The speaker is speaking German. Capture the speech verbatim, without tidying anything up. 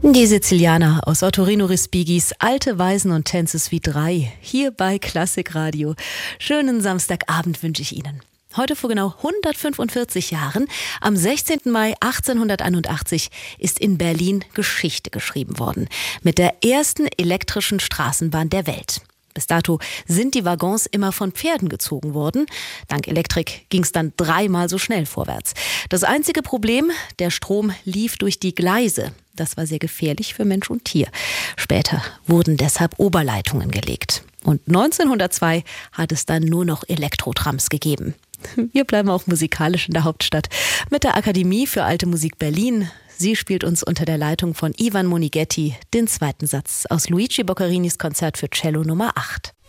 Die Sizilianer aus Ottorino Respigis Alte Weisen und Tänze wie drei, hier bei Klassikradio. Schönen Samstagabend wünsche ich Ihnen. Heute vor genau hundertfünfundvierzig Jahren, am sechzehnten Mai achtzehnhunderteinundachtzig, ist in Berlin Geschichte geschrieben worden. Mit der ersten elektrischen Straßenbahn der Welt. Bis dato sind die Waggons immer von Pferden gezogen worden. Dank Elektrik ging es dann dreimal so schnell vorwärts. Das einzige Problem, der Strom lief durch die Gleise. Das war sehr gefährlich für Mensch und Tier. Später wurden deshalb Oberleitungen gelegt. Und neunzehnhundertzwei hat es dann nur noch Elektrotrams gegeben. Wir bleiben auch musikalisch in der Hauptstadt mit der Akademie für Alte Musik Berlin. Sie spielt uns unter der Leitung von Ivan Monighetti den zweiten Satz aus Luigi Boccarinis Konzert für Cello Nummer acht.